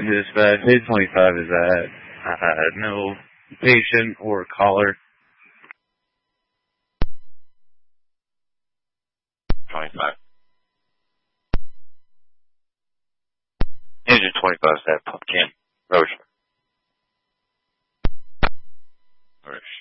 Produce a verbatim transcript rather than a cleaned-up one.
dispatch. eight twenty-five is that. Uh, no patient or caller. twenty-five. Engine twenty-five is that Pumpkin. Roger. Alright.